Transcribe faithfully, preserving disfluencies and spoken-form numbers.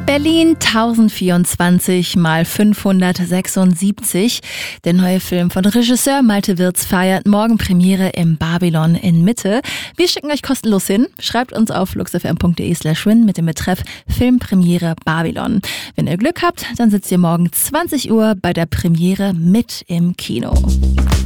Berlin tausendvierundzwanzig mal fünfhundertsechsundsiebzig. Der neue Film von Regisseur Malte Wirz feiert morgen Premiere im Babylon in Mitte. Wir schicken euch kostenlos hin. Schreibt uns auf luxfm.de slash win mit dem Betreff Filmpremiere Babylon. Wenn ihr Glück habt, dann sitzt ihr morgen zwanzig Uhr bei der Premiere mit im Kino.